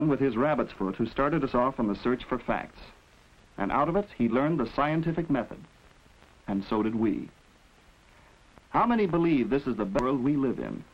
with his rabbit's foot who started us off on the search for facts. And out of it, he learned the scientific method. And so did we. How many believe this is the world we live in?